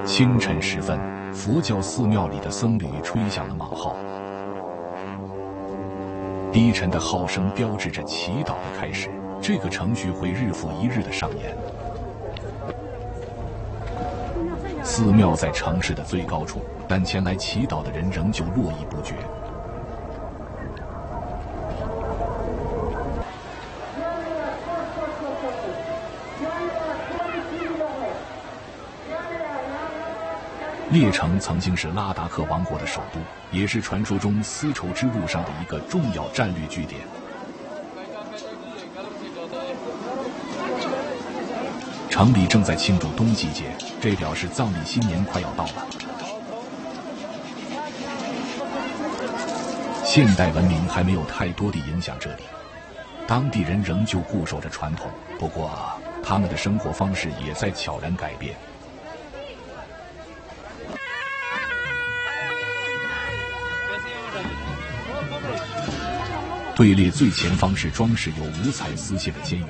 清晨时分，佛教寺庙里的僧侣吹响了芒号，低沉的号声标志着祈祷的开始。这个程序会日复一日的上演。寺庙在城市的最高处，但前来祈祷的人仍旧络绎不绝。列城曾经是拉达克王国的首都，也是传说中丝绸之路上的一个重要战略据点。城里正在庆祝冬季节，这表示藏历新年快要到了。现代文明还没有太多地影响这里，当地人仍旧固守着传统，不过他们的生活方式也在悄然改变。队列最前方是装饰有五彩丝线的监狱。